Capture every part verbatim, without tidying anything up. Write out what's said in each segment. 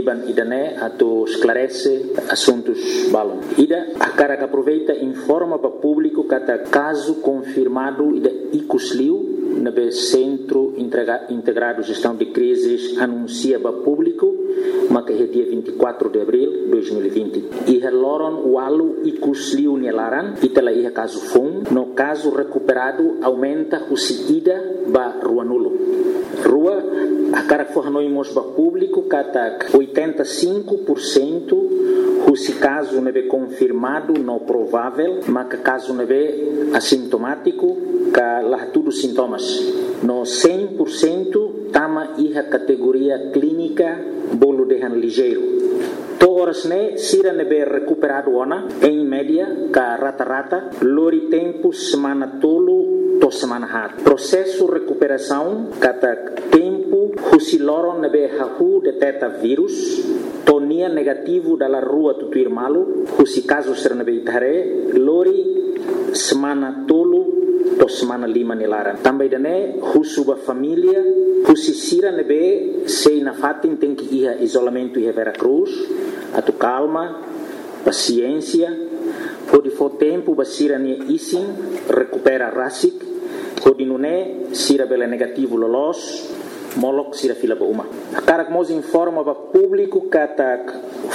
Liban idane atau esclarece assuntos balon. Ida a cara que aproveita informa para público kata caso confirmado ida icusliu no Centro Integrado de Gestão de Crises anuncia para público mas que é dia vinte e quatro de abril de dois mil e vinte. E loron walu icusliu nelaran e tela ia caso fun no caso recuperado aumenta o ida ba rua nulo. Rua a cara que for noimos ba público kata oitenta e cinco por cento o se caso neve confirmado não provável mas que caso neve assintomático que lá tudo sintomas no cem por cento tama iha categoria clínica bolo de han ligeiro toras ne sira neve recuperado ona em média ka rata-rata lori tempo semana tolo to semana hat processo recuperação kata tempo husiloron neve hahu deteta vírus tonia negativo dalla rua tutuir malu husi caso ser neve itare lori semana tolo to semana lima nilaran também dane husuba família husi sira nebe sei na fatin tem que ir isolamento e Vera Cruz atu calma paciência pode for tempo basira ni isin recupera rasik pode nune sira bela negativo lolos molok sira fila ba uma cara que mos informa ba público kata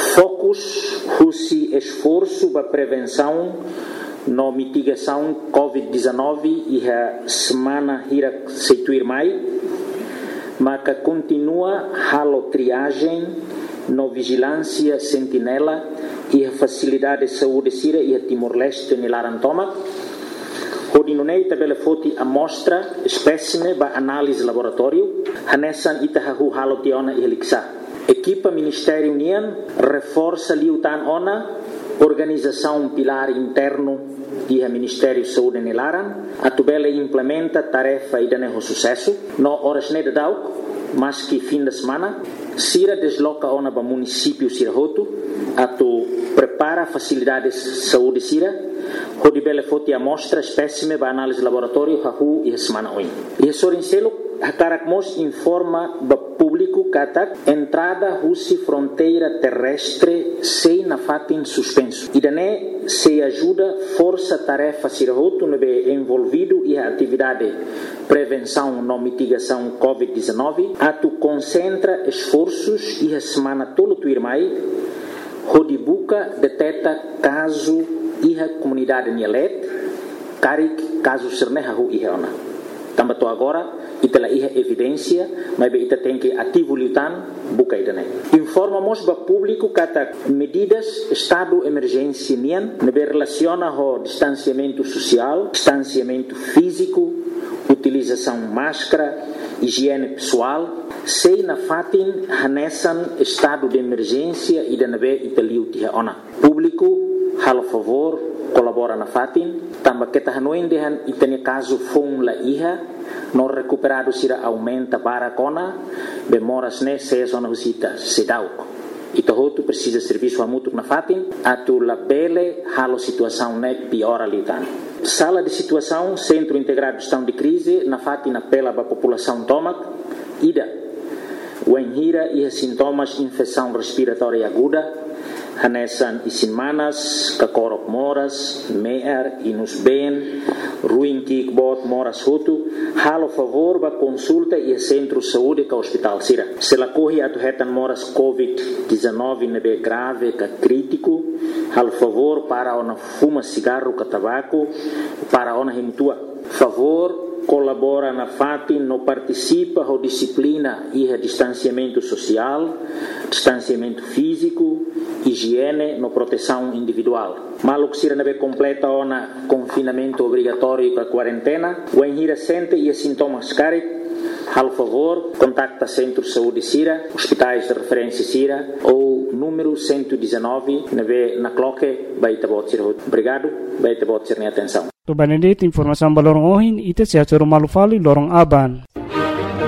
focus husi esforço ba prevenção no mitigação covid dezenove e a semana ira seituir mai mas que continua halo triagem no vigilância sentinela e a facilidade de saúde sira e a Timor-Leste nilarantoma Hodinunei tabela foti amostra espécime ba análise laboratório hanesan itahahu halo tiona e heliksa equipa Ministério União reforça liutan ona organização pilar interno e a Ministério Saúde Nilaran atubela implementa tarefa e daneho sucesso no horas ne de dauk mas que fim de semana sira desloca ona ba município sira hotu atu prepara facilidades saúde sira hodibela foti amostra espécime ba análise laboratório hahu e a semana oin e sorincelo Hakarakmos informa ba público kata entrada husi fronteira terrestre sei na fatin suspenso. Idane se ajuda força tarefa sirahoto nebe envolvido e a atividade prevenção no mitigação covid dezenove atu concentra esforços e a semana tolo tuirmai hodibuka deteta caso e a comunidade nielet karik caso sernehahu iheona. Tambah tu agora ita la iha evidência mas ita tem que ativo lutan buka idane informamos ba público kata medidas estado emergência nian nebe relaciona ho distanciamento social distanciamento físico utilização máscara higiene pessoal sei na fatin hanesan estado de emergência ida nebe ita liuti ona público halo favor colabora na fatin tambah kita hanuin dehan itani caso fung la iha no recuperado sira aumenta para kona bemoras ne se zona usita sedauk ito hotu precisa serviço amutuk na fatin atu la bele halo situação ne piora litan sala de situação centro integrado de gestão de crise na fatin apela ba população tomak ida wenhira e sintomas infecção respiratória aguda hanesan isin manas, kakorok moras, meer, inus ben, ruim kikbot moras hutu, halo favor ba consulta e centro saúde ka hospital sira. Se la corri atu hetan moras covid dezenove nebe grave ka crítico, halo favor para ona fuma cigarro ka tabaco, para ona himtua. Favor colabora na fatin no participa ho disciplina e distanciamento social, distanciamento físico, higiene no proteção individual. Maluk sira nebe completa ona confinamento obrigatório para quarentena, o enhira sente e sintomas carik, hal favor, contacta Centro de Saúde Sira, hospitais de referência Sira ou número cento e dezenove nebe na cloque baita bot sira. Obrigado, baita bot sira ni atenção. To Benedict informação balorong ohin ite sia choro malufali lorong aban.